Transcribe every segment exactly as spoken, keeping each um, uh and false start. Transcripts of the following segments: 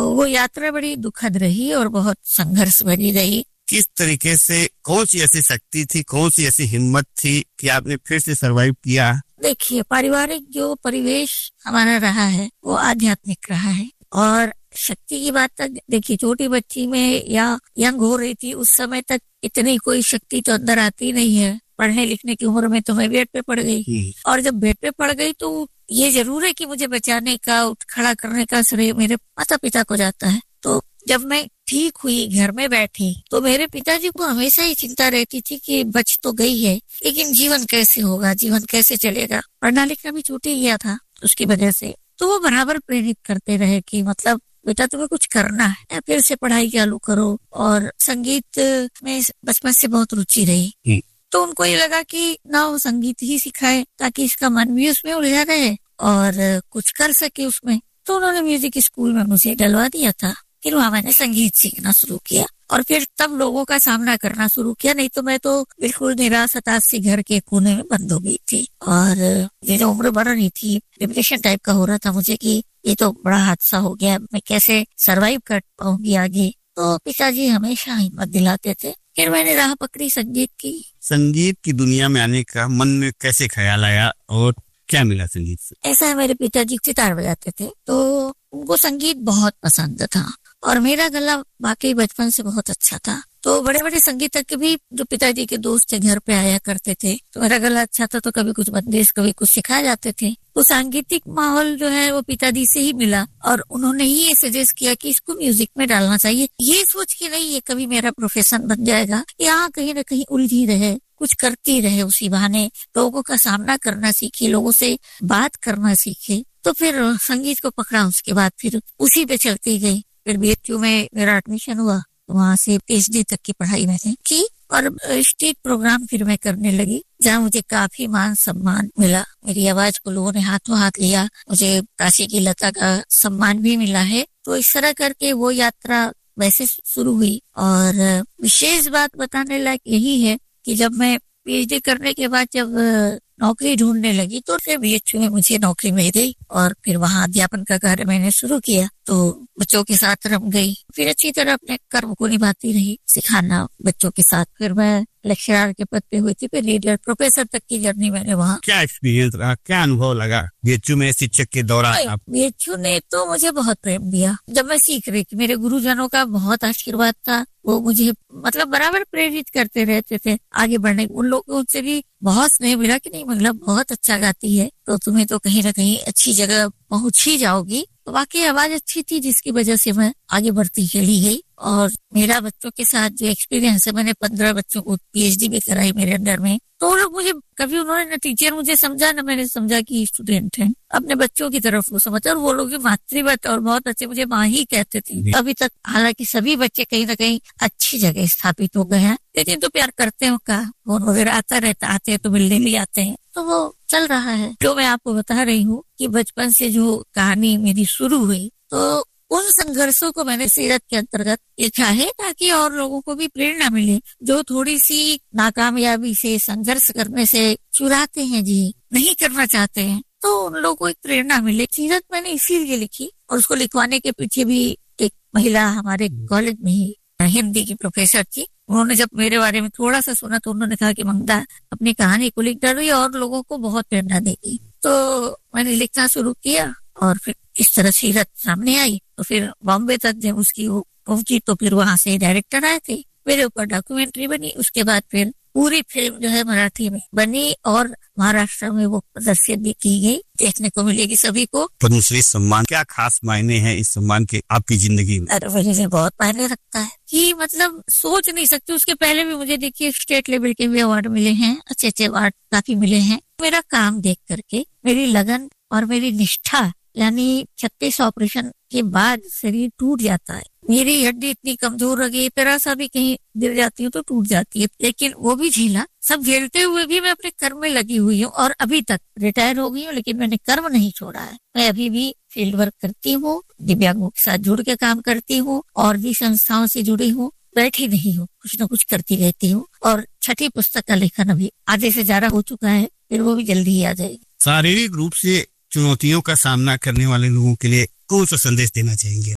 वो यात्रा बड़ी दुखद रही और बहुत संघर्ष भरी रही। किस तरीके से, कौन सी ऐसी शक्ति थी, कौन सी ऐसी हिम्मत थी कि आपने फिर से सरवाइव किया? देखिए, पारिवारिक जो परिवेश हमारा रहा है वो आध्यात्मिक रहा है, और शक्ति की बात तक देखिए, छोटी बच्ची में या यंग हो रही थी उस समय तक इतनी कोई शक्ति तो अंदर आती नहीं है। पढ़ने लिखने की उम्र में तो मैं बेड पे पड़ गई, और जब बेड पे पड़ गई तो ये जरूर है कि मुझे बचाने का, उठ खड़ा करने का श्रेय मेरे माता पिता को जाता है। तो जब मैं ठीक हुई, घर में बैठी, तो मेरे पिताजी को हमेशा ही चिंता रहती थी कि बच तो गई है, लेकिन जीवन कैसे होगा, जीवन कैसे चलेगा। पढ़ना लिखना भी छूट ही गया था उसकी वजह से। तो वो बराबर प्रेरित करते रहे कि मतलब बेटा तुम्हें कुछ करना है, फिर से पढ़ाई चालू करो। और संगीत में बचपन से बहुत रुचि रही, तो उनको ये लगा कि ना वो संगीत ही सिखाए ताकि इसका मन भी उसमें उलझा रहे और कुछ कर सके उसमें। तो उन्होंने म्यूजिक स्कूल में मुझे डलवा दिया था। फिर वहाँ मैंने संगीत सीखना शुरू किया, और फिर तब लोगों का सामना करना शुरू किया। नहीं तो मैं तो बिल्कुल निराश हताश से घर के कोने में बंद हो गई थी, और ये जो उम्र बढ़ रही थी, डिप्रेशन टाइप का हो रहा था मुझे कि ये तो बड़ा हादसा हो गया, मैं कैसे सरवाइव कर पाऊंगी आगे। तो पिताजी हमेशा हिम्मत दिलाते थे। फिर मैंने राह पकड़ी संगीत की। संगीत की दुनिया में आने का मन में कैसे ख्याल आया और क्या मिला संगीत से? ऐसा है, मेरे पिताजी सितार बजाते थे, तो उनको संगीत बहुत पसंद था, और मेरा गला वाकई बचपन से बहुत अच्छा था। तो बड़े बड़े संगीतज्ञ भी जो पिताजी के दोस्त थे घर पे आया करते थे, तो मेरा गला अच्छा था, तो कभी कुछ बंदिश, कभी कुछ सिखाए जाते थे। तो सांगीतिक माहौल जो है वो पिताजी से ही मिला, और उन्होंने ही ये सजेस्ट किया कि इसको म्यूजिक में डालना चाहिए। ये सोच के नहीं ये कभी मेरा प्रोफेशन बन जाएगा, यहाँ कहीं ना कहीं उलझी रहे, कुछ करती रहे, उसी बहाने लोगों का सामना करना सीखे, लोगों से बात करना सीखे। तो फिर संगीत को पकड़ा, उसके बाद फिर उसी पे चलती गई। फिर बीएचयू में मेरा एडमिशन हुआ, वहाँ से पीएचडी तक की पढ़ाई मैंने की, और स्टेज प्रोग्राम फिर मैं करने लगी, जहाँ मुझे काफी मान सम्मान मिला। मेरी आवाज को लोगों ने हाथों हाथ लिया, मुझे काशी की लता का सम्मान भी मिला है। तो इस तरह करके वो यात्रा वैसे शुरू हुई। और विशेष बात बताने लायक यही है कि जब मैं पीएचडी करने के बाद जब नौकरी ढूंढने लगी, तो फिर बीएचयू में मुझे नौकरी मिल गई, और फिर वहाँ अध्यापन का कार्य मैंने शुरू किया। तो बच्चों के साथ रम गई, फिर अच्छी तरह अपने कर्म को निभाती रही, सिखाना बच्चों के साथ। फिर मैं लेक्चरर के पद पे हुई थी, फिर लीडर प्रोफेसर तक की जर्नी मैंने वहाँ। क्या एक्सपीरियंस रहा, क्या अनुभव लगा बीएचयू में शिक्षक के दौरान? बीएचयू ने तो मुझे बहुत प्रेम दिया जब मैं सीख रही थी। मेरे गुरुजनों का बहुत आशीर्वाद था, वो मुझे मतलब बराबर प्रेरित करते रहते थे आगे बढ़ने। उन लोगों से भी बहुत स्नेह मिला कि नहीं महिला बहुत अच्छा गाती है, तो तुम्हें तो कहीं ना कहीं अच्छी जगह पहुंच ही जाओगी। तो वाकई आवाज अच्छी थी, जिसकी वजह से मैं आगे बढ़ती चली गई। और मेरा बच्चों के साथ जो एक्सपीरियंस है, मैंने पंद्रह बच्चों को पीएचडी भी कराई मेरे अंडर में। तो वो लोग मुझे कभी, उन्होंने ना टीचर मुझे समझा, ना मैंने समझा कि स्टूडेंट हैं, अपने बच्चों की तरफ वो समझा। और वो लोग मातृवत और बहुत अच्छे मुझे माँ ही कहते थे अभी तक। हालांकि सभी बच्चे कहीं ना कहीं अच्छी जगह स्थापित हो गए हैं, लेकिन तो प्यार करते हो का, फोन वगैरह आता रहता, आते हैं तो मिलने भी आते हैं, तो वो चल रहा है। जो मैं आपको बता रही हूँ कि बचपन से जो कहानी मेरी शुरू हुई, तो उन संघर्षों को मैंने सीरत के अंतर्गत लिखा है, ताकि और लोगों को भी प्रेरणा मिले, जो थोड़ी सी नाकामयाबी से, संघर्ष करने से चुराते हैं, जी नहीं करना चाहते हैं, तो उन लोगों को एक प्रेरणा मिले। सीरत मैंने इसीलिए लिखी, और उसको लिखवाने के पीछे भी एक महिला हमारे कॉलेज में ही हिंदी की प्रोफेसर थी। उन्होंने जब मेरे बारे में थोड़ा सा सुना, तो उन्होंने कहा कि मंगदा अपनी कहानी को लिख डालो, और लोगों को बहुत प्रेरणा देगी। तो मैंने लिखना शुरू किया, और फिर इस तरह सीरत सामने आई। तो फिर बॉम्बे तक जब उसकी वो पहुंची, तो फिर वहां से डायरेक्टर आए थे, मेरे ऊपर डॉक्यूमेंट्री बनी। उसके बाद फिर पूरी फिल्म जो है मराठी में बनी, और महाराष्ट्र में वो प्रदर्शित भी की गई, देखने को मिलेगी सभी को। पद्मश्री सम्मान, क्या खास मायने हैं इस सम्मान के आपकी जिंदगी में? अरे वजह से बहुत मायने रखता है कि मतलब सोच नहीं सकती। उसके पहले भी मुझे देखिए स्टेट लेवल के भी अवार्ड मिले हैं, अच्छे अच्छे अवार्ड काफी मिले हैं। मेरा काम देख करके मेरी लगन और मेरी निष्ठा, यानी छत्तीस ऑपरेशन के बाद शरीर टूट जाता है, मेरी हड्डी इतनी कमजोर हो गई, पैरा सा भी कहीं गिर जाती हूँ तो टूट जाती है, लेकिन वो भी झेला। सब झेलते हुए भी मैं अपने कर्म में लगी हुई हूँ, और अभी तक रिटायर हो गई हूँ, लेकिन मैंने कर्म नहीं छोड़ा है। मैं अभी भी फील्ड वर्क करती हूँ, दिव्यांगों के साथ जुड़ के काम करती हूँ, और भी संस्थाओं से जुड़ी हूँ, बैठी नहीं हूँ, कुछ न कुछ करती रहती हूँ। और छठी पुस्तक का लेखन अभी आधे से ज्यादा हो चुका है, फिर वो भी जल्दी ही आ जाएगी। शारीरिक रूप से चुनौतियों का सामना करने वाले लोगों के लिए कौन सा संदेश देना चाहेंगे?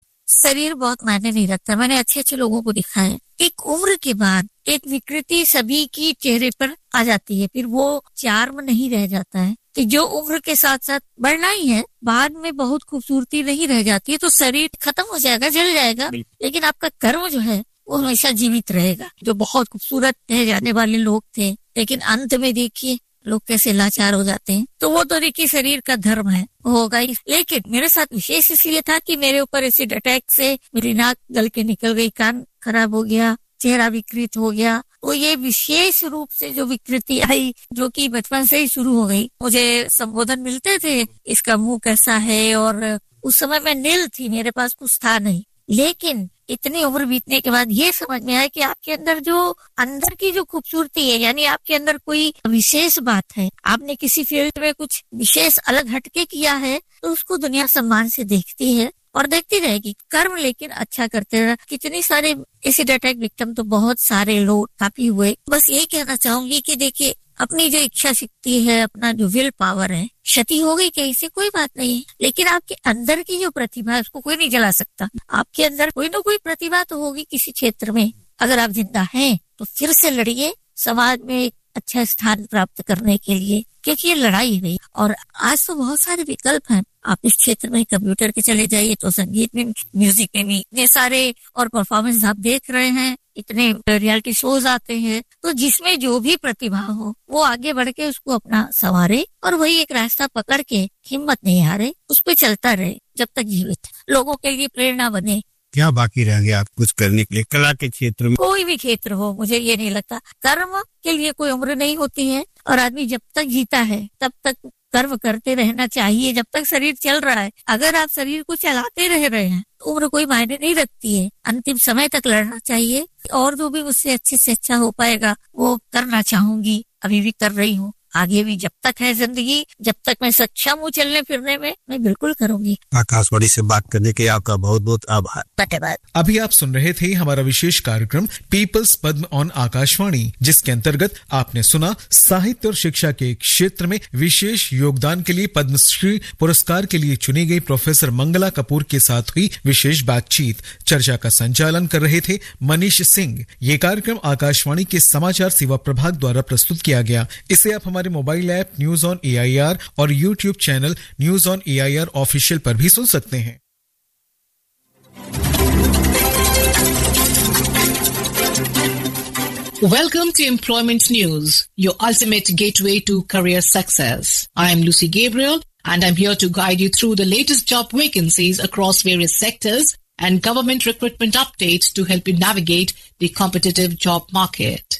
शरीर बहुत मायने नहीं रखता। मैंने अच्छे अच्छे लोगों को देखा है, एक उम्र के बाद एक विकृति सभी की चेहरे पर आ जाती है, फिर वो चार्म नहीं रह जाता है कि जो उम्र के साथ साथ बढ़ना ही है, बाद में बहुत खूबसूरती नहीं रह जाती है। तो शरीर खत्म हो जाएगा, जल जाएगा, लेकिन आपका कर्म जो है वो हमेशा जीवित रहेगा। जो बहुत खूबसूरत रह जाने वाले लोग थे, लेकिन अंत में देखिए लोग कैसे लाचार हो जाते हैं। तो वो तो देखिए शरीर का धर्म है, होगा ही। लेकिन मेरे साथ विशेष इसलिए था कि मेरे ऊपर एसिड अटैक से मेरी नाक गल के निकल गई, कान खराब हो गया, चेहरा विकृत हो गया। तो ये विशेष रूप से जो विकृति आई, जो कि बचपन से ही शुरू हो गई। मुझे संबोधन मिलते थे, इसका मुंह कैसा है, और उस समय मैं नील थी, मेरे पास कुछ था नहीं। लेकिन इतनी उम्र बीतने के बाद ये समझ में आया कि आपके अंदर जो अंदर की जो खूबसूरती है, यानी आपके अंदर कोई विशेष बात है, आपने किसी फील्ड में कुछ विशेष अलग हटके किया है, तो उसको दुनिया सम्मान से देखती है और देखती रहेगी। कर्म लेकिन अच्छा करते रहे। कितनी सारे एसिड अटैक विक्टिम तो बहुत सारे लोग काफी हुए। बस यही कहना चाहूंगी कि देखिए अपनी जो इच्छा शक्ति है, अपना जो विल पावर है, क्षति हो गई क्या, इससे कोई बात नहीं है, लेकिन आपके अंदर की जो प्रतिभा है उसको कोई नहीं जला सकता। आपके अंदर कोई ना कोई प्रतिभा तो होगी किसी क्षेत्र में। अगर आप जिंदा हैं तो फिर से लड़िए समाज में एक अच्छा स्थान प्राप्त करने के लिए, क्योंकि ये लड़ाई है। और आज तो बहुत सारे विकल्प हैं। आप इस क्षेत्र में कंप्यूटर के चले जाइए तो संगीत में, म्यूजिक में भी इतने सारे और परफॉर्मेंस आप देख रहे हैं, इतने रियलिटी शोज आते हैं। तो जिसमें जो भी प्रतिभा हो वो आगे बढ़ के उसको अपना संवारे और वही एक रास्ता पकड़ के हिम्मत नहीं हारे, उस पर चलता रहे जब तक जीवित, लोगों के लिए प्रेरणा बने। क्या बाकी रह गया आप कुछ करने के लिए कला के क्षेत्र में? कोई भी क्षेत्र हो, मुझे ये नहीं लगता। कर्म के लिए कोई उम्र नहीं होती है, और आदमी जब तक जीता है तब तक कर्म करते रहना चाहिए, जब तक शरीर चल रहा है। अगर आप शरीर को चलाते रह रहे हैं तो उम्र कोई मायने नहीं रखती है। अंतिम समय तक लड़ना चाहिए, और जो भी मुझसे अच्छे से अच्छा हो पाएगा वो करना चाहूंगी, अभी भी कर रही हूँ, आगे भी जब तक है जिंदगी, जब तक मैं सक्षम हूँ चलने फिरने में, मैं बिल्कुल करूंगी। आकाशवाणी से बात करने के आपका बहुत बहुत आभार। धन्यवाद। अभी आप सुन रहे थे हमारा विशेष कार्यक्रम पीपल्स पद्म ऑन आकाशवाणी, जिसके अंतर्गत आपने सुना साहित्य और शिक्षा के क्षेत्र में विशेष योगदान के लिए पद्मश्री पुरस्कार के लिए चुनी गई प्रोफेसर मंगला कपूर के साथ हुई विशेष बातचीत। चर्चा का संचालन कर रहे थे मनीष सिंह। ये कार्यक्रम आकाशवाणी के समाचार सेवा प्रभाग द्वारा प्रस्तुत किया गया। इसे आप हमारे mobile app news on A I R और YouTube channel news on A I R official पर भी सुन सकते हैं। Welcome to Employment News, your ultimate gateway to career success. I am Lucy Gabriel and I'm here to guide you through the latest job vacancies across various sectors and government recruitment updates to help you navigate the competitive job market.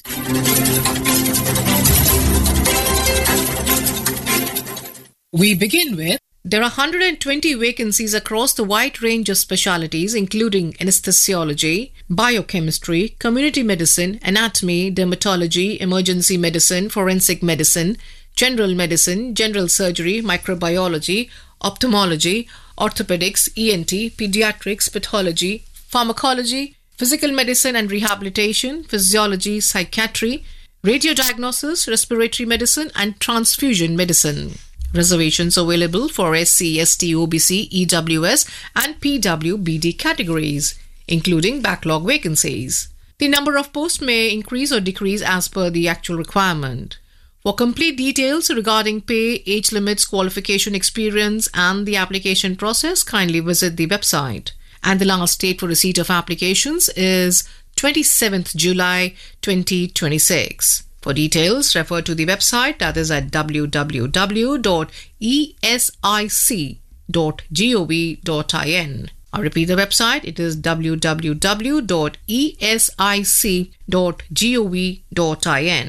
We begin with, there are one hundred twenty vacancies across the wide range of specialities including anesthesiology, biochemistry, community medicine, anatomy, dermatology, emergency medicine, forensic medicine, general medicine, general surgery, microbiology, ophthalmology, orthopedics, E N T, pediatrics, pathology, pharmacology, physical medicine and rehabilitation, physiology, psychiatry, radiodiagnosis, respiratory medicine and transfusion medicine. Reservations available for S C, S T, O B C, E W S and P W B D categories, including backlog vacancies. The number of posts may increase or decrease as per the actual requirement. For complete details regarding pay, age limits, qualification, experience and the application process, kindly visit the website. And the last date for receipt of applications is twenty-seventh July twenty twenty-six. For details, refer to the website, that is at w w w dot e s i c dot gov dot in. I repeat the website, it is w w w dot e s i c dot gov dot in.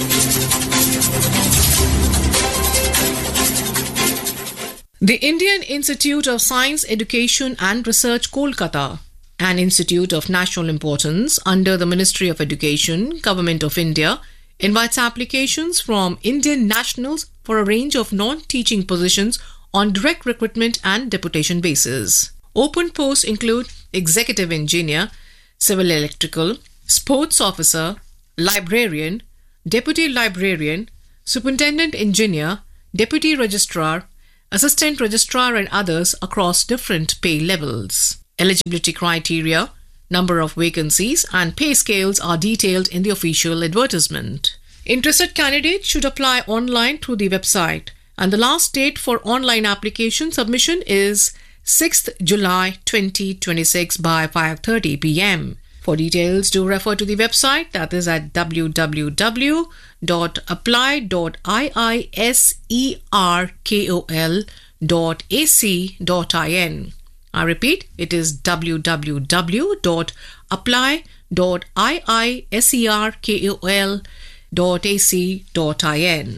The Indian Institute of Science, Education and Research, Kolkata, an institute of national importance under the Ministry of Education, Government of India, invites applications from Indian nationals for a range of non-teaching positions on direct recruitment and deputation basis. Open posts include executive engineer, civil electrical, sports officer, librarian, deputy librarian, superintendent engineer, deputy registrar, assistant registrar and others across different pay levels. Eligibility criteria, number of vacancies, and pay scales are detailed in the official advertisement. Interested candidates should apply online through the website, and the last date for online application submission is sixth July twenty twenty-six by five thirty p m For details, do refer to the website, that is at w w w dot apply dot iiserkol dot a c dot in. I repeat, it is w w w dot apply dot iiserkol dot a c dot in.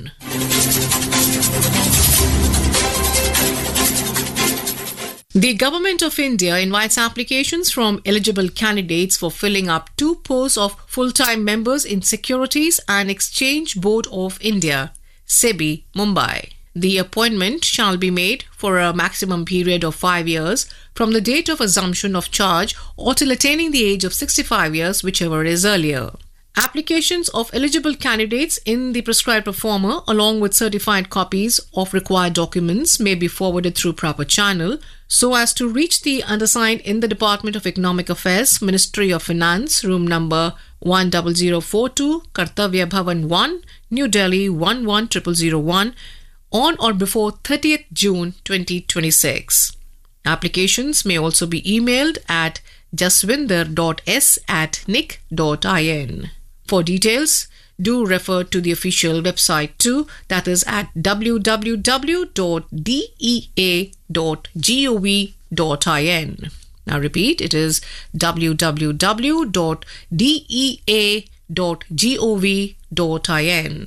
The Government of India invites applications from eligible candidates for filling up two posts of full-time members in Securities and Exchange Board of India, SEBI, Mumbai. The appointment shall be made for a maximum period of five years from the date of assumption of charge or till attaining the age of sixty-five years, whichever is earlier. Applications of eligible candidates in the prescribed format, along with certified copies of required documents, may be forwarded through proper channel so as to reach the undersigned in the Department of Economic Affairs, Ministry of Finance, room number one zero zero four two, Kartavya Bhavan one, New Delhi one one zero zero zero one, on or before thirtieth June twenty twenty-six. Applications may also be emailed at jaswinder dot s at nic dot in. For details, do refer to the official website too, that is at w w w dot d e a dot gov dot in. Now repeat, it is w w w dot d e a dot gov dot in.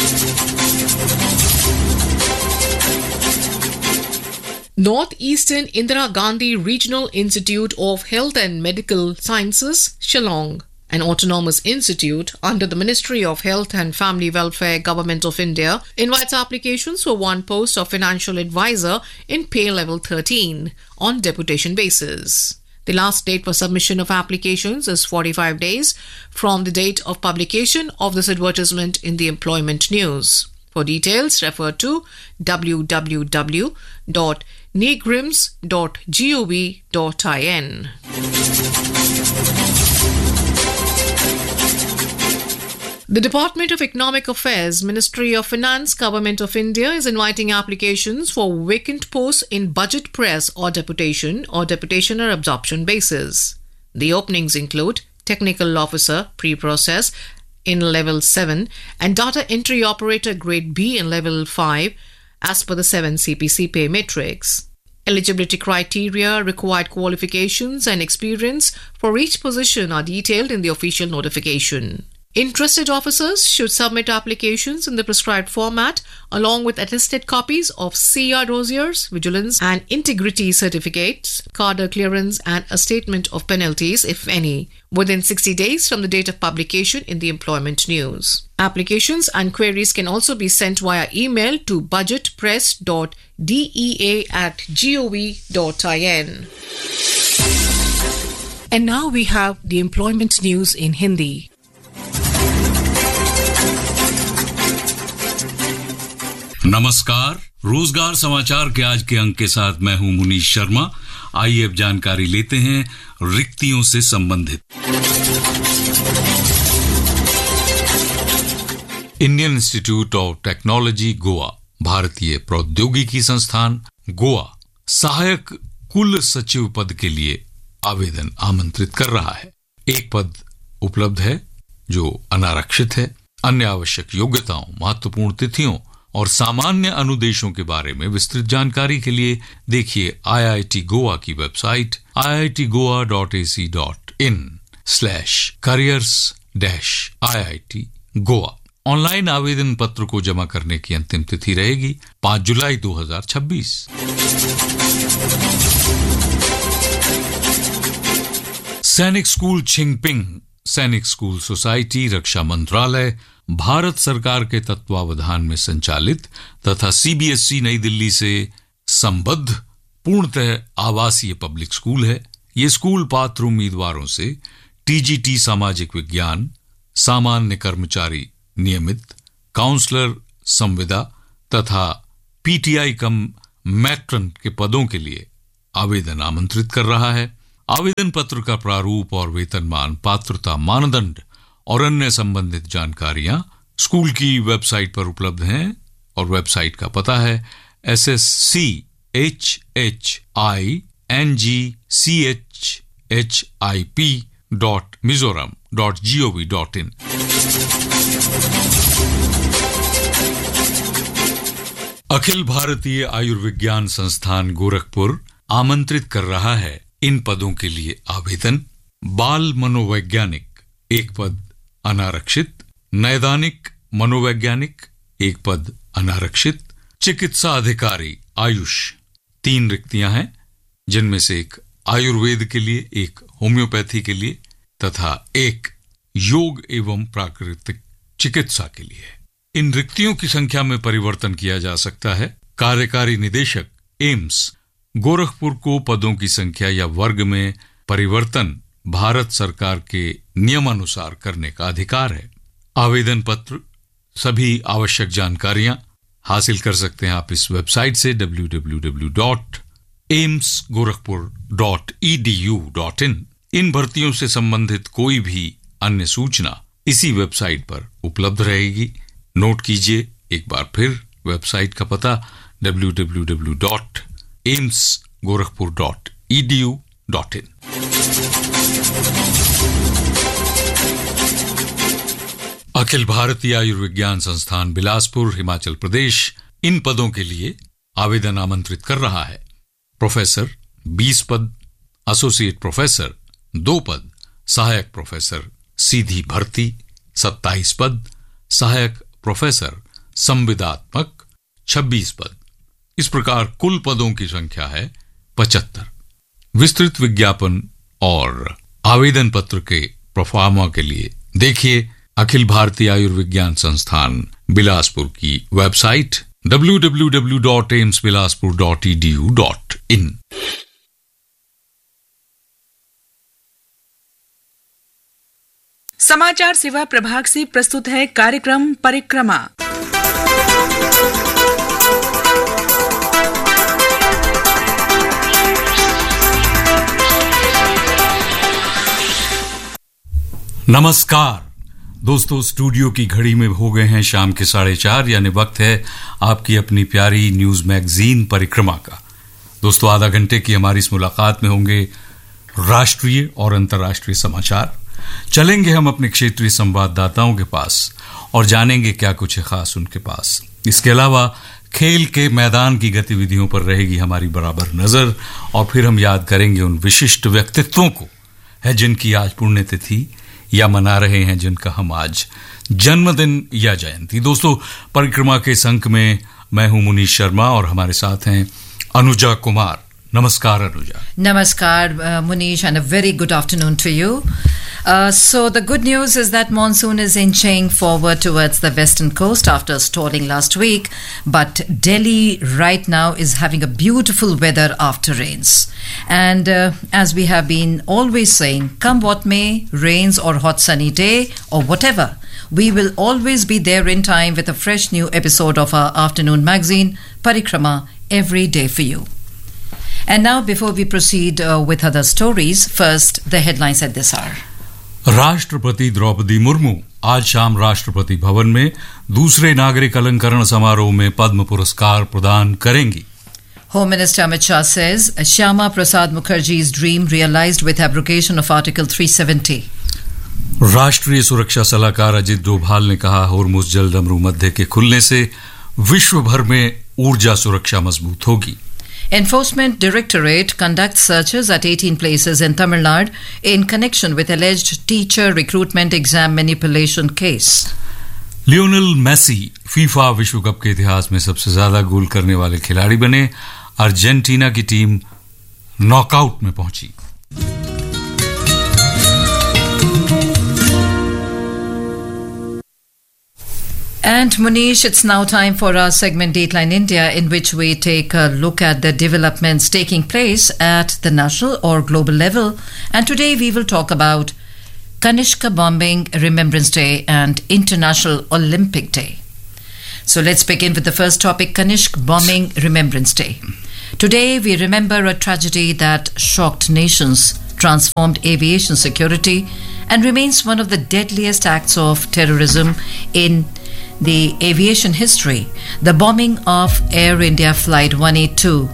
Northeastern Indira Gandhi Regional Institute of Health and Medical Sciences, Shillong, an autonomous institute under the Ministry of Health and Family Welfare, Government of India, invites applications for one post of financial advisor in pay level thirteen on deputation basis. The last date for submission of applications is forty-five days from the date of publication of this advertisement in the Employment News. For details, refer to w w w dot negrims dot gov dot in. The Department of Economic Affairs, Ministry of Finance, Government of India is inviting applications for vacant posts in budget press or deputation or deputation or absorption basis. The openings include Technical Officer, Pre-Process in Level seven and Data Entry Operator Grade B in Level five as per the seven C P C pay matrix. Eligibility criteria, required qualifications and experience for each position are detailed in the official notification. Interested officers should submit applications in the prescribed format along with attested copies of C R dossiers, vigilance and integrity certificates, cadre clearance and a statement of penalties, if any, within sixty days from the date of publication in the Employment News. Applications and queries can also be sent via email to budgetpress dot d e a at gov dot in. And now we have the Employment News in Hindi. नमस्कार, रोजगार समाचार के आज के अंक के साथ मैं हूं मुनीश शर्मा। आइए अब जानकारी लेते हैं रिक्तियों से संबंधित। Indian institute of technology Goa, भारतीय प्रौद्योगिकी संस्थान गोवा, सहायक कुल सचिव पद के लिए आवेदन आमंत्रित कर रहा है। एक पद उपलब्ध है जो अनारक्षित है। अन्य आवश्यक योग्यताओं, महत्वपूर्ण तिथियों और सामान्य अनुदेशों के बारे में विस्तृत जानकारी के लिए देखिए आई आई टी गोवा की website I I T Goa dot A C dot in slash careers dash I I T Goa. Online आवेदन पत्र को जमा करने की अंतिम तिथि रहेगी पांच जुलाई दो हजार छब्बीस। सैनिक स्कूल छिंगपिंग, सैनिक स्कूल सोसाइटी, रक्षा मंत्रालय, भारत सरकार के तत्वावधान में संचालित तथा सी बी एस ई नई दिल्ली से संबद्ध पूर्णतः आवासीय पब्लिक स्कूल है। ये स्कूल पात्र उम्मीदवारों से टी जी टी सामाजिक विज्ञान, सामान्य कर्मचारी नियमित, काउंसलर संविदा तथा P T I come matron के पदों के लिए आवेदन आमंत्रित कर रहा है। आवेदन पत्र का प्रारूप और वेतनमान, पात्रता मानदंड और अन्य संबंधित जानकारियां स्कूल की वेबसाइट पर उपलब्ध हैं और वेबसाइट का पता है S S C H H I N G C H H I P dot Mizoram dot G O V dot in. Akhil Bharatiya Ayurvigyan संस्थान गोरखपुर आमंत्रित कर रहा है इन पदों के लिए आवेदन। बाल मनोवैज्ञानिक एक पद अनारक्षित, नैदानिक मनोवैज्ञानिक एक पद अनारक्षित, चिकित्सा अधिकारी आयुष तीन रिक्तियां हैं, जिनमें से एक आयुर्वेद के लिए, एक होम्योपैथी के लिए तथा एक योग एवं प्राकृतिक चिकित्सा के लिए। इन रिक्तियों की संख्या में परिवर्तन किया जा सकता है। कार्यकारी निदेशक एम्स गोरखपुर को पदों की संख्या या वर्ग में परिवर्तन भारत सरकार के नियमानुसार करने का अधिकार है। आवेदन पत्र, सभी आवश्यक जानकारियां हासिल कर सकते हैं आप इस वेबसाइट से W W W dot AIIMS Gorakhpur dot E D U dot in. इन भर्तियों से संबंधित कोई भी अन्य सूचना इसी वेबसाइट पर उपलब्ध रहेगी। नोट कीजिए एक बार फिर वेबसाइट का पता W W W dot AIIMS Gorakhpur dot E D U dot in. Akhil Bharatiya Ayurvigyan संस्थान बिलासपुर हिमाचल प्रदेश इन पदों के लिए आवेदन आमंत्रित कर रहा है। प्रोफेसर बीस पद, एसोसिएट प्रोफेसर दो पद, सहायक प्रोफेसर सीधी भर्ती सत्ताईस पद, सहायक प्रोफेसर संविदात्मक छब्बीस पद। इस प्रकार कुल पदों की संख्या है पचहत्तर। विस्तृत विज्ञापन और आवेदन पत्र के प्रोफार्मा के लिए देखिए अखिल भारतीय आयुर्विज्ञान संस्थान बिलासपुर की website W W W dot AIIMS Bilaspur dot E D U dot in. समाचार सेवा प्रभाग से प्रस्तुत है कार्यक्रम परिक्रमा। नमस्कार दोस्तों, स्टूडियो की घड़ी में हो गए हैं शाम के साढ़े चार, यानी वक्त है आपकी अपनी प्यारी न्यूज मैगजीन परिक्रमा का। दोस्तों, आधा घंटे की हमारी इस मुलाकात में होंगे राष्ट्रीय और अंतर्राष्ट्रीय समाचार। चलेंगे हम अपने क्षेत्रीय संवाददाताओं के पास और जानेंगे क्या कुछ है खास उनके पास। इसके अलावा खेल के मैदान की गतिविधियों पर रहेगी हमारी बराबर नजर और फिर हम याद करेंगे उन विशिष्ट व्यक्तित्वों को है जिनकी आज पुण्यतिथि या मना रहे हैं, जिनका हम आज जन्मदिन या जयंती। दोस्तों, परिक्रमा के इस अंक में मैं हूं मुनीश शर्मा और हमारे साथ हैं अनुजा कुमार। नमस्कार Anuja. Namaskar, uh, Munish, and a very good afternoon to you. Uh, so the good news is that monsoon is inching forward towards the western coast after stalling last week, but Delhi right now is having a beautiful weather after rains. And uh, as we have been always saying, come what may, rains or hot sunny day or whatever, we will always be there in time with a fresh new episode of our afternoon magazine, Parikrama, every day for you. And now, before we proceed uh, with other stories, first the headlines at this hour. राष्ट्रपति द्रौपदी मुर्मू आज शाम राष्ट्रपति भवन में दूसरे नागरिक अलंकरण समारोह में पद्म पुरस्कार प्रदान करेंगी। Home Minister Amit Shah says Shyama Prasad Mukherjee's dream realized with abrogation of Article three seventy. राष्ट्रीय सुरक्षा सलाहकार अजित डोभाल ने कहा, होर्मुज जलडमरू मध्य के खुलने से विश्व भर में ऊर्जा सुरक्षा मजबूत होगी। Enforcement Directorate conducts searches at eighteen places in Tamil Nadu in connection with alleged teacher recruitment exam manipulation case. Lionel Messi FIFA विश्व कप के इतिहास में सबसे ज्यादा गोल करने वाले खिलाड़ी बने। अर्जेंटीना की टीम नॉकआउट में पहुंची। And Munish, it's now time for our segment Dateline India, in which we take a look at the developments taking place at the national or global level. And today we will talk about Kanishka Bombing Remembrance Day and International Olympic Day. So let's begin with the first topic, Kanishk Bombing Remembrance Day. Today we remember a tragedy that shocked nations transformed aviation security and remains one of the deadliest acts of terrorism in the aviation history. The bombing of Air India Flight one eighty-two,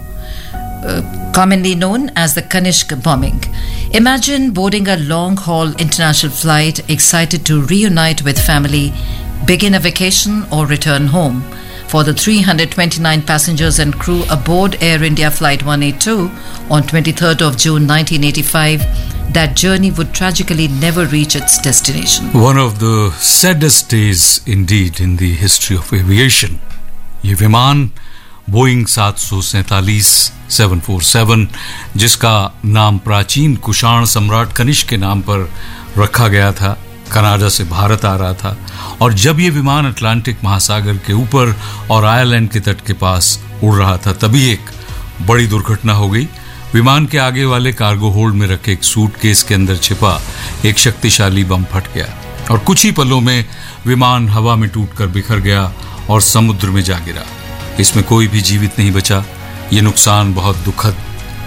uh, commonly known as the Kanishk bombing. Imagine boarding a long-haul international flight, excited to reunite with family, begin a vacation or return home. For the three hundred twenty-nine passengers and crew aboard Air India Flight one eighty-two on twenty-third of June nineteen eighty-five, that journey would tragically never reach its destination. One of the saddest days indeed in the history of aviation. ये विमान Boeing सात सौ सैंतालीस seven four seven, जिसका नाम प्राचीन कुषाण सम्राट कनिष्क के नाम पर रखा गया था, कनाडा से भारत आ रहा था। और जब ये विमान अटलांटिक महासागर के ऊपर और आयरलैंड के तट के पास उड़ रहा था, तभी एक बड़ी दुर्घटना हो गई। विमान के आगे वाले कार्गो होल्ड में रखे एक सूटकेस के अंदर छिपा एक शक्तिशाली बम फट गया और कुछ ही पलों में विमान हवा में टूटकर बिखर गया और समुद्र में जा गिरा। इसमें कोई भी जीवित नहीं बचा। ये नुकसान बहुत दुखद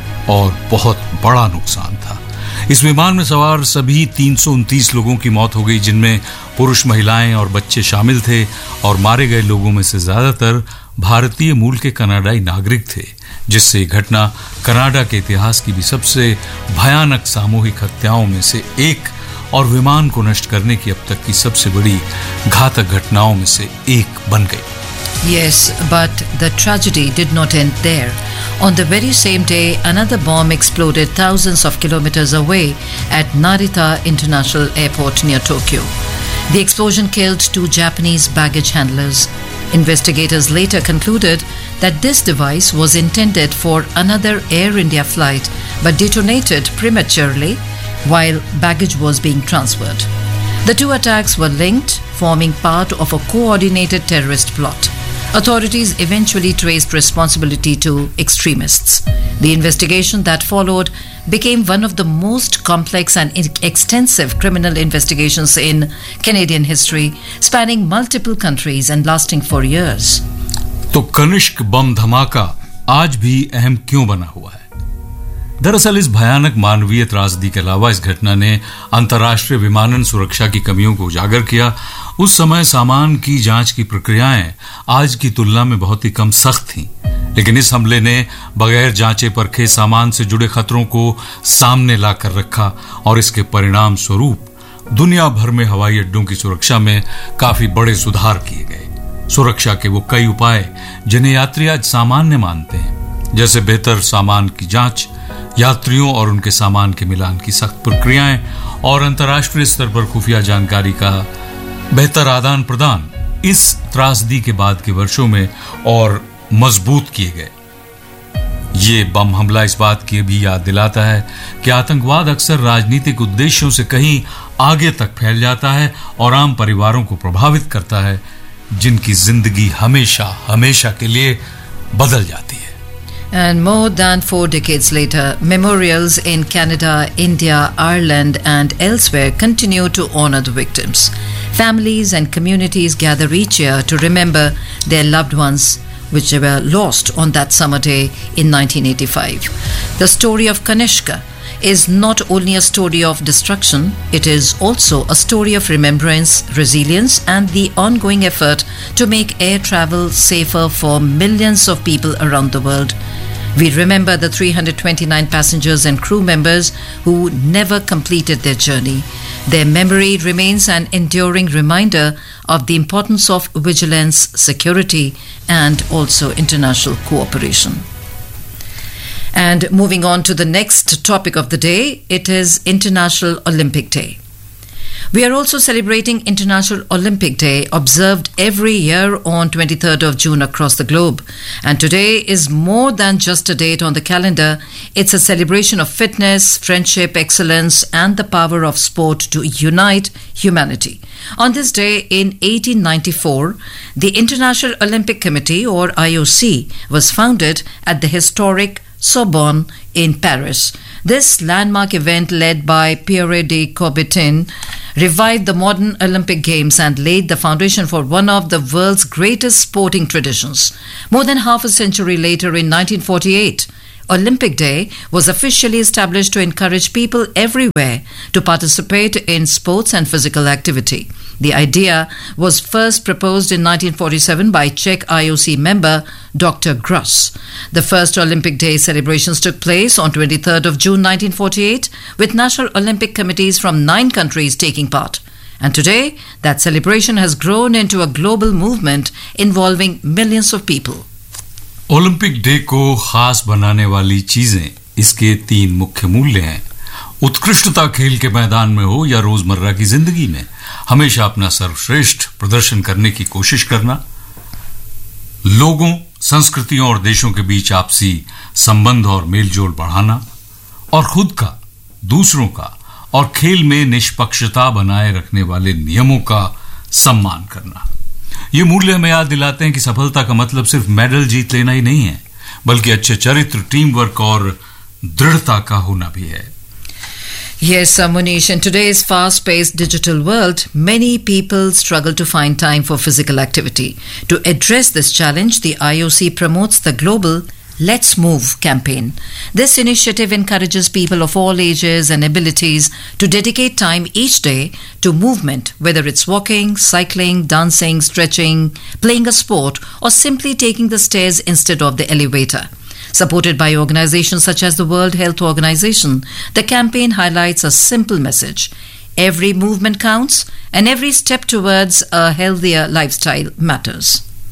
और बहुत बड़ा नुकसान था। इस विमान में सवार सभी तीन सौ उनतीस लोगों की मौत हो गई, जिनमें पुरुष, महिलाएं और बच्चे शामिल थे, और मारे गए लोगों में से ज्यादातर भारतीय मूल के कनाडाई नागरिक थे, जिससे घटना कनाडा के इतिहास की भी सबसे भयानक सामूहिक हत्याओं में से एक और विमान को नष्ट करने की अब तक की सबसे बड़ी घातक घटनाओं में से एक बन गई। Yes, but the tragedy did not end there. On the very same day, another bomb exploded thousands of kilometers away at Narita International Airport near Tokyo. The explosion killed two Japanese baggage handlers. Investigators later concluded that this device was intended for another Air India flight but detonated prematurely while baggage was being transferred. The two attacks were linked, forming part of a coordinated terrorist plot. Authorities eventually traced responsibility to extremists. The investigation that followed became one of the most complex and extensive criminal investigations in Canadian history, spanning multiple countries and lasting for years. तो कनिष्क बम धमाका आज भी अहम क्यों बना हुआ है? दरअसल इस भयानक मानवीय त्रासदी के अलावा इस घटना ने अंतर्राष्ट्रीय विमानन सुरक्षा की कमियों को उजागर किया। उस समय सामान की जांच की प्रक्रियाएं आज की तुलना में बहुत ही कम सख्त थीं, लेकिन इस हमले ने बगैर जांचे परखे सामान से जुड़े खतरों को सामने लाकर रखा और इसके परिणाम स्वरूप दुनिया भर में हवाई अड्डों की सुरक्षा में काफी बड़े सुधार किए गए। सुरक्षा के वो कई उपाय जिन्हें यात्री आज सामान्य मानते हैं, जैसे बेहतर सामान की जांच, यात्रियों और उनके सामान के मिलान की सख्त प्रक्रियाएं और अंतर्राष्ट्रीय स्तर पर खुफिया जानकारी का बेहतर आदान प्रदान इस त्रासदी के बाद के वर्षों में और मजबूत किए गए। ये बम हमला इस बात की भी याद दिलाता है कि आतंकवाद अक्सर राजनीतिक उद्देश्यों से कहीं आगे तक फैल जाता है और आम परिवारों को प्रभावित करता है, जिनकी जिंदगी हमेशा हमेशा के लिए बदल जाती है। And more than four decades later, memorials in Canada, India, Ireland and elsewhere continue to honor the victims. Families and communities gather each year to remember their loved ones which were lost on that summer day in nineteen eighty-five. The story of Kanishka is not only a story of destruction, it is also a story of remembrance, resilience and the ongoing effort to make air travel safer for millions of people around the world. We remember the three hundred twenty-nine passengers and crew members who never completed their journey. Their memory remains an enduring reminder of the importance of vigilance, security and also international cooperation. And moving on to the next topic of the day, it is International Olympic Day. We are also celebrating International Olympic Day, observed every year on twenty-third of June across the globe. And today is more than just a date on the calendar. It's a celebration of fitness, friendship, excellence, and the power of sport to unite humanity. On this day in eighteen ninety-four, the International Olympic Committee, or I O C, was founded at the historic Sorbonne in Paris. This landmark event, led by Pierre de Coubertin, revived the modern Olympic Games and laid the foundation for one of the world's greatest sporting traditions. More than half a century later, in nineteen forty-eight, Olympic Day was officially established to encourage people everywhere to participate in sports and physical activity. The idea was first proposed in nineteen forty-seven by Czech I O C member Doctor Gross. The first Olympic Day celebrations took place on twenty-third of June nineteen forty-eight, with national Olympic committees from nine countries taking part. And today, that celebration has grown into a global movement involving millions of people. Olympic day को खास बनाने वाली चीजें इसके तीन मुख्य मूल्य हैं। उत्कृष्टता खेल के मैदान में हो या रोजमर्रा की जिंदगी में, हमेशा अपना सर्वश्रेष्ठ प्रदर्शन करने की कोशिश करना, लोगों, संस्कृतियों और देशों के बीच आपसी संबंध और मेलजोल बढ़ाना, और खुद का, दूसरों का और खेल में निष्पक्षता बनाए रखने वाले नियमों का सम्मान करना। ये मूल्य हमें याद दिलाते हैं कि सफलता का मतलब सिर्फ मेडल जीत लेना ही नहीं है, बल्कि अच्छे चरित्र, टीम वर्क और दृढ़ता का होना भी है। Yes, Munish, in today's fast-paced digital world, many people struggle to find time for physical activity. To address this challenge, the I O C promotes the global Let's Move campaign. This initiative encourages people of all ages and abilities to dedicate time each day to movement, whether it's walking, cycling, dancing, stretching, playing a sport, or simply taking the stairs instead of the elevator. Supported by organizations such as the World Health Organization, the campaign highlights a simple message. Every movement counts, and every step towards a healthier lifestyle matters.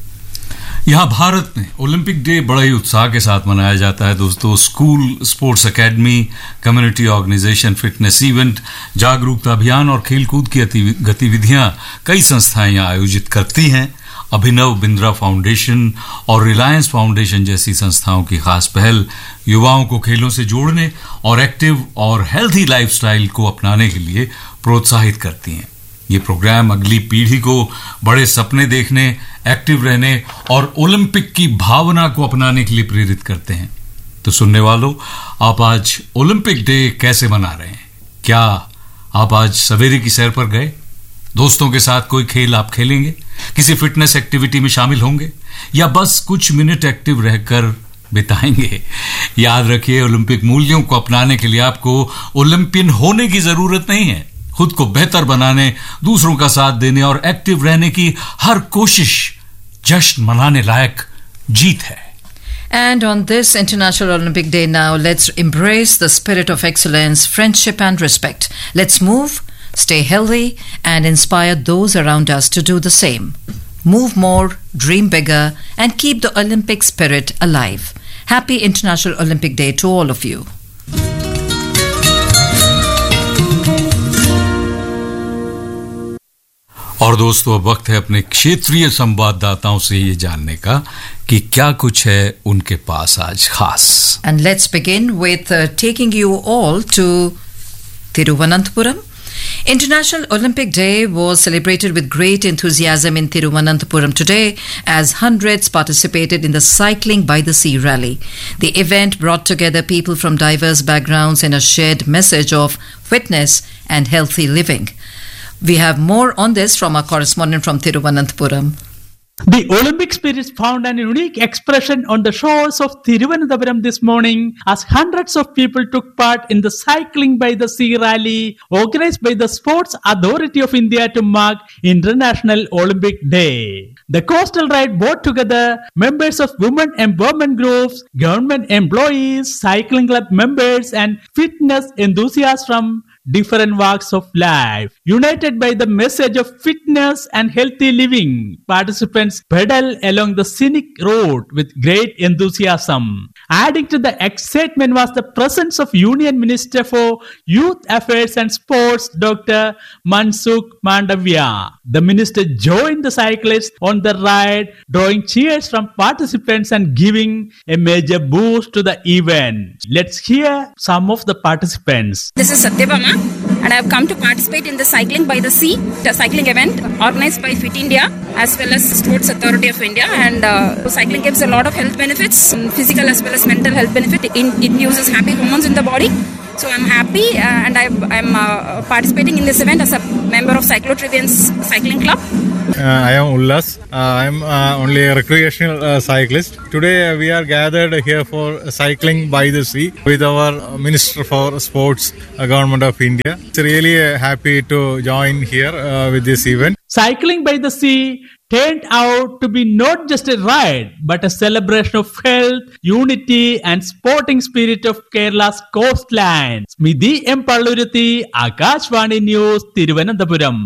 यहाँ भारत में Olympic day बड़ा ही उत्साह के साथ मनाया जाता है दोस्तों। School, sports academy, community organisation, fitness event, जागरूकता अभियान और खेलकूद की गतिविधियां कई संस्थाएं यहाँ आयोजित करती हैं। अभिनव बिंद्रा फाउंडेशन और रिलायंस फाउंडेशन जैसी संस्थाओं की खास पहल युवाओं को खेलों से जोड़ने और एक्टिव और हेल्थी लाइफस्टाइल को अपनाने के लिए प्रोत्साहित करती हैं। ये प्रोग्राम अगली पीढ़ी को बड़े सपने देखने, एक्टिव रहने और ओलंपिक की भावना को अपनाने के लिए प्रेरित करते हैं। तो सुनने वालों, आप आज ओलंपिक डे कैसे मना रहे हैं? क्या आप आज सवेरे की सैर पर गए? दोस्तों के साथ कोई खेल आप खेलेंगे? किसी फिटनेस एक्टिविटी में शामिल होंगे या बस कुछ मिनट एक्टिव रहकर बिताएंगे? याद रखिए, ओलंपिक मूल्यों को अपनाने के लिए आपको ओलंपियन होने की जरूरत नहीं है। खुद को बेहतर बनाने, दूसरों का साथ देने और एक्टिव रहने की हर कोशिश जश्न मनाने लायक जीत है। And on this International Olympic Day now, let's embrace the spirit of excellence, friendship and respect. Let's move, stay healthy and inspire those around us to do the same. Move more, dream bigger and keep the Olympic spirit alive. Happy International Olympic Day to all of you. और दोस्तों, अब वक्त है अपने क्षेत्रीय संवाददाताओं से ये जानने का कि क्या कुछ है उनके पास आज खास। And let's begin with uh, taking you all to Thiruvananthapuram. International Olympic Day was celebrated with great enthusiasm in Thiruvananthapuram today as hundreds participated in the Cycling by the Sea rally. The event brought together people from diverse backgrounds in a shared message of fitness and healthy living. We have more on this from our correspondent from Thiruvananthapuram. The Olympic spirit found an unique expression on the shores of Thiruvananthapuram this morning as hundreds of people took part in the Cycling by the Sea rally organized by the Sports Authority of India to mark International Olympic Day. The coastal ride brought together members of women empowerment groups, government employees, cycling club members and fitness enthusiasts from different walks of life. United by the message of fitness and healthy living, participants pedal along the scenic road with great enthusiasm. Adding to the excitement was the presence of Union Minister for Youth Affairs and Sports, Doctor Mansukh Mandavia. The minister joined the cyclists on the ride, drawing cheers from participants and giving a major boost to the event. Let's hear some of the participants. This is Satyabama and I have come to participate in the Cycling by the Sea, the cycling event organized by Fit India as well as Sports Authority of India. And uh, cycling gives a lot of health benefits, physical as well as mental health benefit. It induces happy hormones in the body. So I'm happy uh, and I, I'm uh, participating in this event as a member member of Cyclotrivians Cycling Club. Uh, I am Ullas. Uh, I am uh, only a recreational uh, cyclist. Today uh, we are gathered here for cycling by the sea with our Minister for Sports, uh, Government of India. It's really uh, happy to join here uh, with this event. Cycling by the sea turned out to be not just a ride, but a celebration of health, unity, and sporting spirit of Kerala's coastline. Smidhi M. Palluruthi, Akashvani News, Thiruvananthapuram.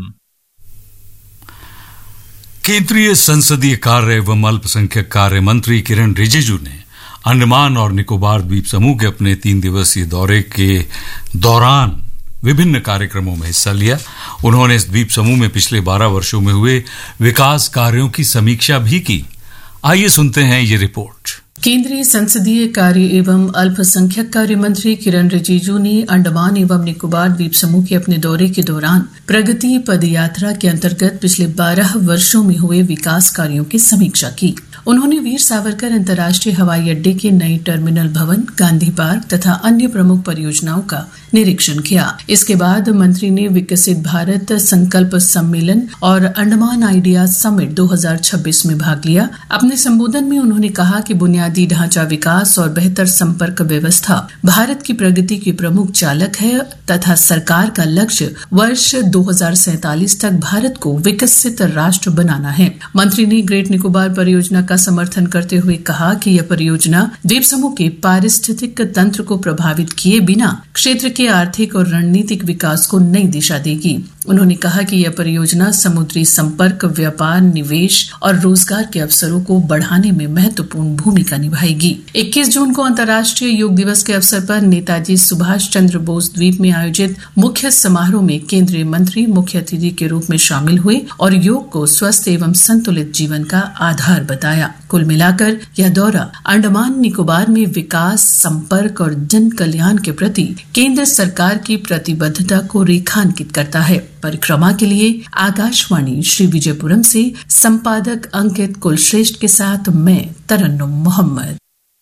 केंद्रीय संसदीय कार्य एवं अल्पसंख्यक कार्य मंत्री किरण रिजिजू ने अंडमान और निकोबार द्वीप समूह के अपने तीन दिवसीय दौरे के दौरान विभिन्न कार्यक्रमों में हिस्सा लिया। उन्होंने इस द्वीप समूह में पिछले बारह वर्षों में हुए विकास कार्यों की समीक्षा भी की। आइए सुनते हैं ये रिपोर्ट। केंद्रीय संसदीय कार्य एवं अल्पसंख्यक कार्य मंत्री किरण रिजिजू ने अंडमान एवं निकोबार द्वीप समूह के अपने दौरे के दौरान प्रगति पदयात्रा के अंतर्गत पिछले बारह वर्षों में हुए विकास कार्यों की समीक्षा की। उन्होंने वीर सावरकर अंतर्राष्ट्रीय हवाई अड्डे के नए टर्मिनल भवन, गांधी पार्क तथा अन्य प्रमुख परियोजनाओं का निरीक्षण किया। इसके बाद मंत्री ने विकसित भारत संकल्प सम्मेलन और अंडमान आइडिया समिट दो हज़ार छब्बीस में भाग लिया। अपने संबोधन में उन्होंने कहा कि बुनियादी ढांचा विकास और बेहतर संपर्क व्यवस्था भारत की प्रगति की प्रमुख चालक है तथा सरकार का लक्ष्य वर्ष दो हज़ार सैंतालीस तक भारत को विकसित राष्ट्र बनाना है। मंत्री ने ग्रेट निकोबार परियोजना का समर्थन करते हुए कहा कि यह परियोजना द्वीप समूह के पारिस्थितिक तंत्र को प्रभावित किए बिना क्षेत्र के आर्थिक और रणनीतिक विकास को नई दिशा देगी। उन्होंने कहा कि यह परियोजना समुद्री संपर्क, व्यापार, निवेश और रोजगार के अवसरों को बढ़ाने में महत्वपूर्ण भूमिका निभाएगी। इक्कीस जून को अंतर्राष्ट्रीय योग दिवस के अवसर पर नेताजी सुभाष चंद्र बोस द्वीप में आयोजित मुख्य समारोह में केंद्रीय मंत्री मुख्य अतिथि के रूप में शामिल हुए और योग को स्वस्थ एवं संतुलित जीवन का आधार बताया। कुल मिलाकर यह दौरा अंडमान निकोबार में विकास, संपर्क और जन कल्याण के प्रति केंद्र सरकार की प्रतिबद्धता को रेखांकित करता है। परिक्रमा के लिए आकाशवाणी श्री विजयपुरम से संपादक अंकित कुलश्रेष्ठ के साथ मैं तरन्नुम Mohammad.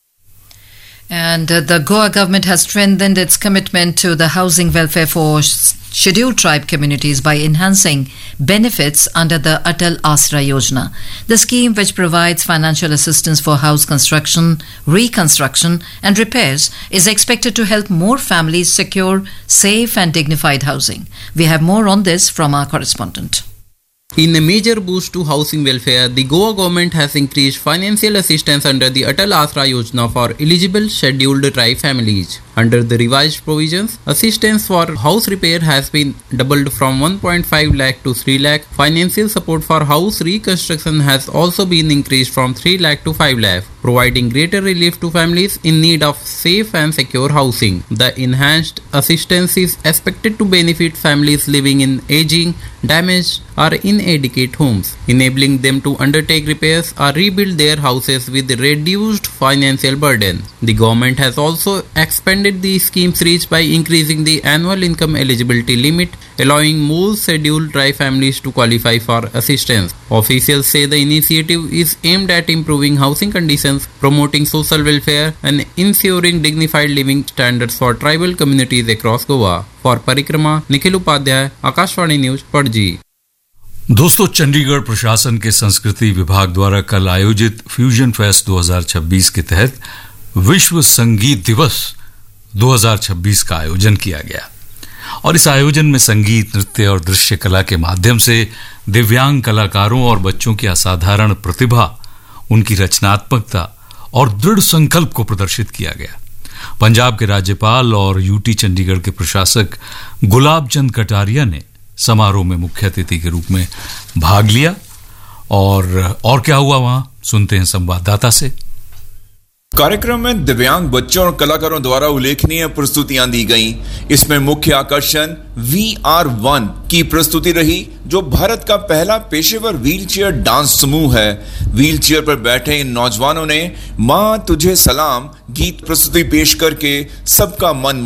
And uh, the Goa government has strengthened its commitment to the housing welfare for sh- scheduled tribe communities by enhancing benefits under the Atal Asra Yojana. The scheme, which provides financial assistance for house construction, reconstruction and repairs, is expected to help more families secure safe and dignified housing. We have more on this from our correspondent. In a major boost to housing welfare, the Goa government has increased financial assistance under the Atal Asra Yojana for eligible scheduled tribe families. Under the revised provisions, assistance for house repair has been doubled from one point five lakh to three lakh. Financial support for house reconstruction has also been increased from three lakh to five lakh, providing greater relief to families in need of safe and secure housing. The enhanced assistance is expected to benefit families living in aging, damaged or inadequate homes, enabling them to undertake repairs or rebuild their houses with reduced financial burden. The government has also expanded the scheme's reach by increasing the annual income eligibility limit, allowing more scheduled tribe families to qualify for assistance. Officials say the initiative is aimed at improving housing conditions, promoting social welfare and ensuring dignified living standards for tribal communities across Goa. For Parikrama, Nikhil Upadhyay, Akashvani News, Padji. दोस्तों, चंडीगढ़ प्रशासन के संस्कृति विभाग द्वारा कल आयोजित fusion fest दो हज़ार छब्बीस के तहत विश्व संगीत दिवस दो हज़ार छब्बीस का आयोजन किया गया और इस आयोजन में संगीत, नृत्य और दृश्य कला के माध्यम से दिव्यांग कलाकारों और बच्चों की असाधारण प्रतिभा, उनकी रचनात्मकता और दृढ़ संकल्प को प्रदर्शित किया गया। पंजाब के राज्यपाल और यूटी चंडीगढ़ के प्रशासक गुलाब चंद कटारिया ने समारोह में मुख्य अतिथि के रूप में भाग लिया और और क्या हुआ वहां सुनते हैं संवाददाता से। कार्यक्रम में दिव्यांग बच्चों और कलाकारों द्वारा उल्लेखनीय प्रस्तुतियां दी गईं। इसमें मुख्य आकर्षण वी आर वन की प्रस्तुति रही, जो भारत का पहला पेशेवर व्हीलचेयर डांस समूह है। व्हीलचेयर पर बैठे इन नौजवानों ने मां तुझे सलाम गीत प्रस्तुति पेश करके सबका मन